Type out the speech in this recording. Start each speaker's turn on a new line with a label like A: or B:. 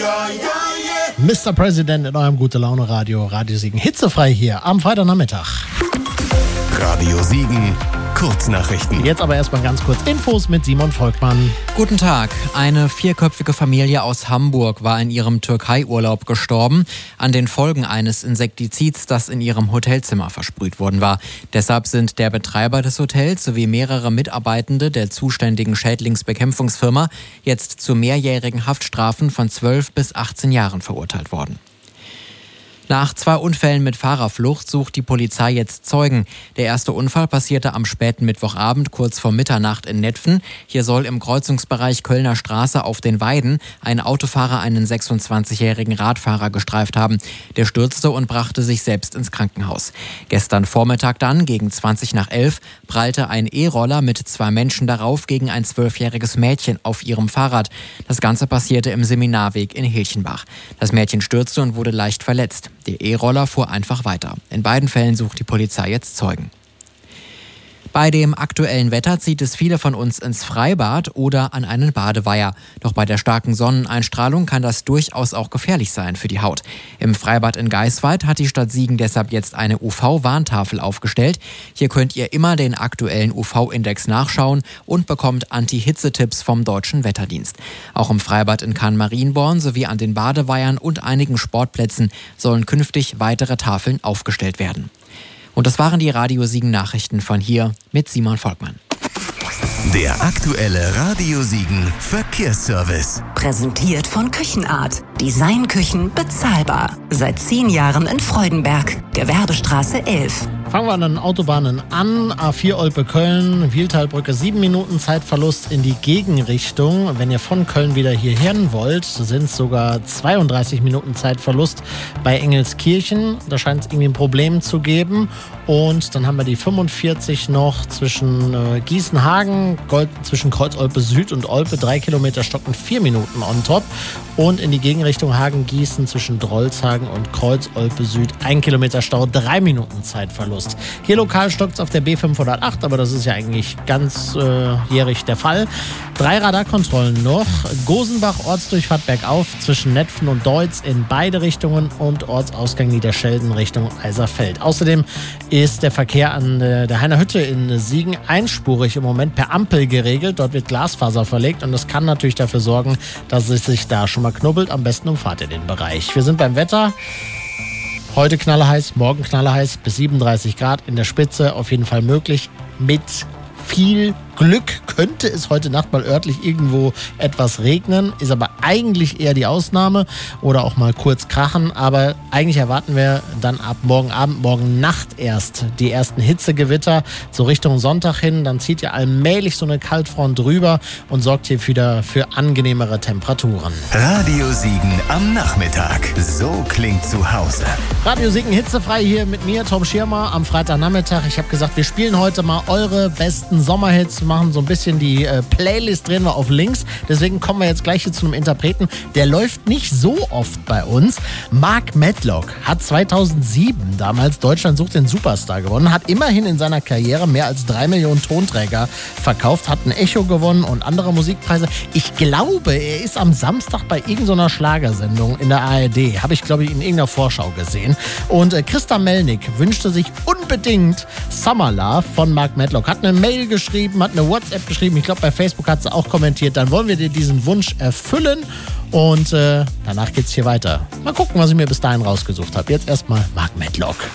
A: Mr. President in eurem Gute-Laune-Radio, Radio Siegen. Hitzefrei hier am Freitagnachmittag.
B: Radio Siegen, Kurznachrichten.
A: Jetzt aber erstmal ganz kurz Infos mit Simon Volkmann.
C: Guten Tag. Eine 4-köpfige Familie aus Hamburg war in ihrem Türkei-Urlaub gestorben an den Folgen eines Insektizids, das in ihrem Hotelzimmer versprüht worden war. Deshalb sind der Betreiber des Hotels sowie mehrere Mitarbeitende der zuständigen Schädlingsbekämpfungsfirma jetzt zu mehrjährigen Haftstrafen von 12 bis 18 Jahren verurteilt worden. Nach 2 Unfällen mit Fahrerflucht sucht die Polizei jetzt Zeugen. Der erste Unfall passierte am späten Mittwochabend kurz vor Mitternacht in Netphen. Hier soll im Kreuzungsbereich Kölner Straße auf den Weiden ein Autofahrer einen 26-jährigen Radfahrer gestreift haben. Der stürzte und brachte sich selbst ins Krankenhaus. Gestern Vormittag dann, gegen 20 nach 11, prallte ein E-Roller mit 2 Menschen darauf gegen ein 12-jähriges Mädchen auf ihrem Fahrrad. Das Ganze passierte im Seminarweg in Hilchenbach. Das Mädchen stürzte und wurde leicht verletzt. Der E-Roller fuhr einfach weiter. In beiden Fällen sucht die Polizei jetzt Zeugen. Bei dem aktuellen Wetter zieht es viele von uns ins Freibad oder an einen Badeweiher. Doch bei der starken Sonneneinstrahlung kann das durchaus auch gefährlich sein für die Haut. Im Freibad in Geisweid hat die Stadt Siegen deshalb jetzt eine UV-Warntafel aufgestellt. Hier könnt ihr immer den aktuellen UV-Index nachschauen und bekommt Anti-Hitze-Tipps vom Deutschen Wetterdienst. Auch im Freibad in Kann-Marienborn sowie an den Badeweihern und einigen Sportplätzen sollen künftig weitere Tafeln aufgestellt werden. Und das waren die Radio Siegen Nachrichten von hier mit Simon Volkmann.
B: Der aktuelle Radio Siegen Verkehrsservice.
D: Präsentiert von Küchenart. Designküchen bezahlbar. Seit 10 Jahren in Freudenberg. Gewerbestraße 11.
A: Fangen wir an den Autobahnen an. A4 Olpe-Köln, Wiehltalbrücke 7 Minuten Zeitverlust in die Gegenrichtung. Wenn ihr von Köln wieder hierhin wollt, sind es sogar 32 Minuten Zeitverlust bei Engelskirchen. Da scheint es irgendwie ein Problem zu geben. Und dann haben wir die 45 noch zwischen Gießen-Hagen, zwischen Kreuz-Olpe Süd und Olpe. 3 Kilometer stocken 4 Minuten on top. Und in die Gegenrichtung Hagen-Gießen zwischen Drolshagen und Kreuz-Olpe Süd 1 Kilometer Stau, 3 Minuten Zeitverlust. Hier lokal stockt es auf der B508, aber das ist ja eigentlich ganzjährig der Fall. 3 Radarkontrollen noch. Gosenbach Ortsdurchfahrt bergauf zwischen Netphen und Deutz in beide Richtungen und Ortsausgang Niederschelden Richtung Eiserfeld. Außerdem ist der Verkehr an der Heiner Hütte in Siegen einspurig im Moment per Ampel geregelt. Dort wird Glasfaser verlegt und das kann natürlich dafür sorgen, dass es sich da schon mal knubbelt. Am besten umfahrt ihr den Bereich. Wir sind beim Wetter. Heute knallheiß, morgen knallheiß bis 37 Grad in der Spitze. Auf jeden Fall möglich. Mit viel Glück könnte es heute Nacht mal örtlich irgendwo etwas regnen, ist aber eigentlich eher die Ausnahme oder auch mal kurz krachen, aber eigentlich erwarten wir dann ab morgen Abend, morgen Nacht erst die ersten Hitzegewitter, so Richtung Sonntag hin, dann zieht ja allmählich so eine Kaltfront drüber und sorgt hier wieder für angenehmere Temperaturen.
B: Radio Siegen am Nachmittag, so klingt zu Hause.
A: Radio Siegen hitzefrei hier mit mir, Tom Schirmer, am Freitagnachmittag. Ich habe gesagt, wir spielen heute mal eure besten Sommerhits, machen so ein bisschen die Playlist, drehen wir auf links. Deswegen kommen wir jetzt gleich hier zu einem Interpreten. Der läuft nicht so oft bei uns. Mark Medlock hat 2007 damals Deutschland sucht den Superstar gewonnen, hat immerhin in seiner Karriere mehr als 3 Millionen Tonträger verkauft, hat ein Echo gewonnen und andere Musikpreise. Ich glaube, er ist am Samstag bei irgendeiner Schlagersendung in der ARD. Habe ich, glaube ich, in irgendeiner Vorschau gesehen. Und Christa Melnick wünschte sich unbedingt Summer Love von Mark Medlock. Hat eine Mail geschrieben, hat eine WhatsApp geschrieben. Ich glaube, bei Facebook hat sie auch kommentiert. Dann wollen wir dir diesen Wunsch erfüllen. Und danach geht's hier weiter. Mal gucken, was ich mir bis dahin rausgesucht habe. Jetzt erstmal Mark Medlock.